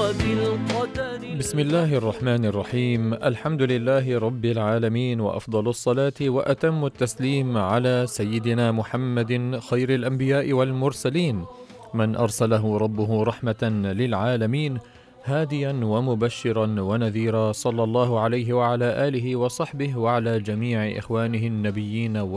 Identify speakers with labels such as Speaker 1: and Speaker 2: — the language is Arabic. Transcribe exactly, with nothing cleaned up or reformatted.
Speaker 1: وبالقدر.
Speaker 2: بسم الله الرحمن الرحيم. الحمد لله رب العالمين، وأفضل الصلاة وأتم التسليم على سيدنا محمد خير الأنبياء والمرسلين، من أرسله ربه رحمة للعالمين، هاديا ومبشرا ونذيرا، صلى الله عليه وعلى آله وصحبه وعلى جميع إخوانه النبيين